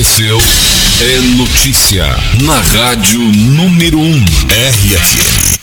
Aconteceu, é notícia na Rádio número 1, RFM.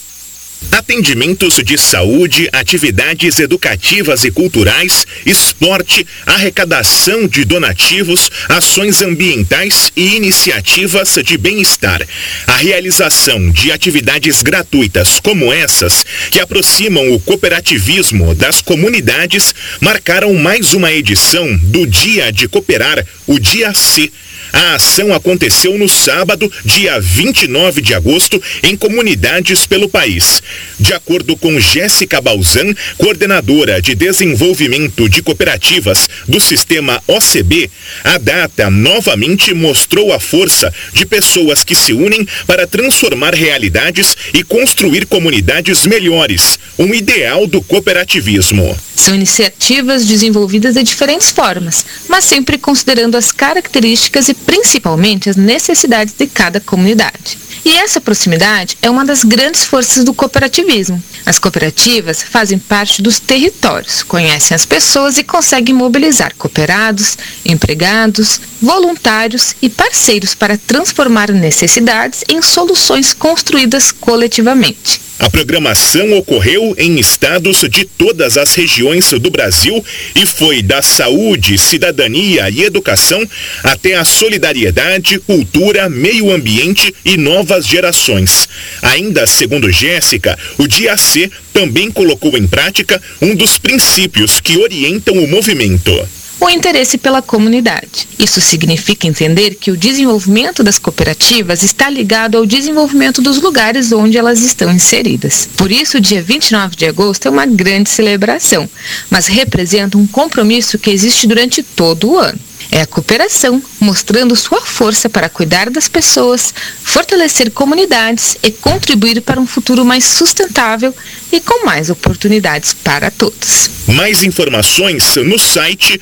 Atendimentos de saúde, atividades educativas e culturais, esporte, arrecadação de donativos, ações ambientais e iniciativas de bem-estar. A realização de atividades gratuitas como essas, que aproximam o cooperativismo das comunidades, marcaram mais uma edição do Dia de Cooperar, o Dia C. A ação aconteceu no sábado, dia 29 de agosto, em comunidades pelo país. De acordo com Jéssica Balzan, coordenadora de desenvolvimento de cooperativas do sistema OCB, a data novamente mostrou a força de pessoas que se unem para transformar realidades e construir comunidades melhores, um ideal do cooperativismo. São iniciativas desenvolvidas de diferentes formas, mas sempre considerando as características e principalmente as necessidades de cada comunidade. E essa proximidade é uma das grandes forças do cooperativismo. As cooperativas fazem parte dos territórios, conhecem as pessoas e conseguem mobilizar cooperados, empregados, voluntários e parceiros para transformar necessidades em soluções construídas coletivamente. A programação ocorreu em estados de todas as regiões do Brasil e foi da saúde, cidadania e educação até a solidariedade, cultura, meio ambiente e novas gerações. Ainda segundo Jéssica, o Dia C também colocou em prática um dos princípios que orientam o movimento. O interesse pela comunidade. Isso significa entender que o desenvolvimento das cooperativas está ligado ao desenvolvimento dos lugares onde elas estão inseridas. Por isso, o dia 29 de agosto é uma grande celebração, mas representa um compromisso que existe durante todo o ano. É a cooperação, mostrando sua força para cuidar das pessoas, fortalecer comunidades e contribuir para um futuro mais sustentável e com mais oportunidades para todos. Mais informações no site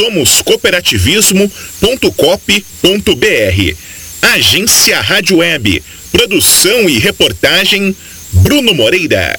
somoscooperativismo.coop.br. Agência Rádio Web. Produção e reportagem, Bruno Moreira.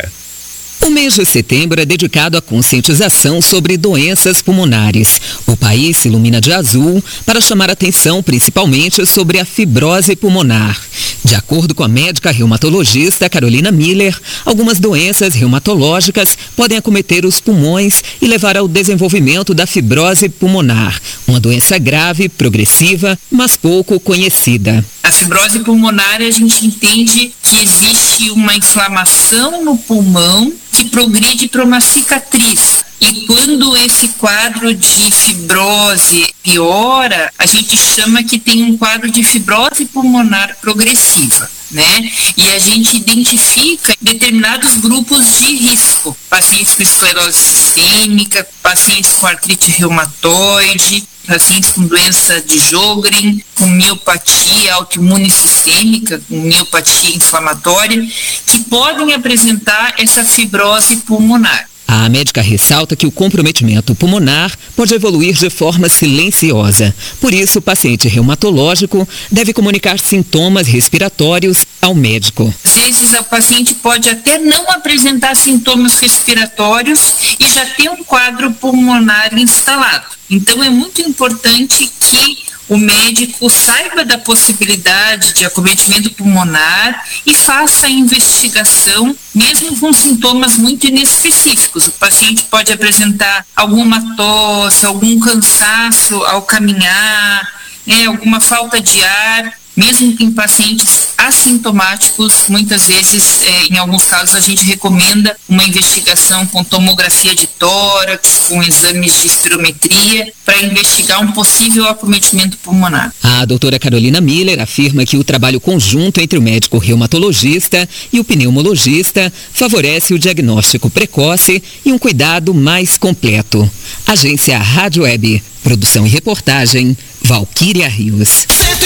O mês de setembro é dedicado à conscientização sobre doenças pulmonares. O país se ilumina de azul para chamar atenção principalmente sobre a fibrose pulmonar. De acordo com a médica reumatologista Carolina Miller, algumas doenças reumatológicas podem acometer os pulmões e levar ao desenvolvimento da fibrose pulmonar, uma doença grave, progressiva, mas pouco conhecida. A fibrose pulmonar, a gente entende que existe uma inflamação no pulmão que progride para uma cicatriz. E quando esse quadro de fibrose piora, a gente chama que tem um quadro de fibrose pulmonar progressiva, né? E a gente identifica determinados grupos de risco, pacientes com esclerose sistêmica, pacientes com artrite reumatoide, pacientes com doença de Sjögren, com miopatia autoimune sistêmica, com miopatia inflamatória, que podem apresentar essa fibrose pulmonar. A médica ressalta que o comprometimento pulmonar pode evoluir de forma silenciosa. Por isso, o paciente reumatológico deve comunicar sintomas respiratórios ao médico. Às vezes, o paciente pode até não apresentar sintomas respiratórios e já ter um quadro pulmonar instalado. Então, é muito importante que o médico saiba da possibilidade de acometimento pulmonar e faça a investigação, mesmo com sintomas muito inespecíficos. O paciente pode apresentar alguma tosse, algum cansaço ao caminhar, alguma falta de ar. Mesmo em pacientes assintomáticos, muitas vezes, em alguns casos, a gente recomenda uma investigação com tomografia de tórax, com exames de espirometria, para investigar um possível acometimento pulmonar. A doutora Carolina Miller afirma que o trabalho conjunto entre o médico reumatologista e o pneumologista favorece o diagnóstico precoce e um cuidado mais completo. Agência Rádio Web. Produção e reportagem, Valquíria Rios.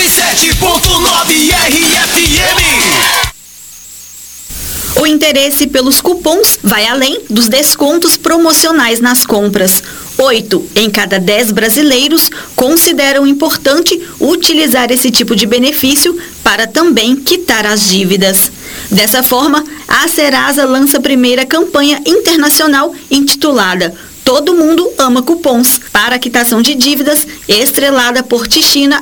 107.9 RFM. O interesse pelos cupons vai além dos descontos promocionais nas compras. 8 em cada 10 brasileiros consideram importante utilizar esse tipo de benefício para também quitar as dívidas. Dessa forma, a Serasa lança a primeira campanha internacional intitulada Todo Mundo Ama Cupons, para a quitação de dívidas, estrelada por Tichina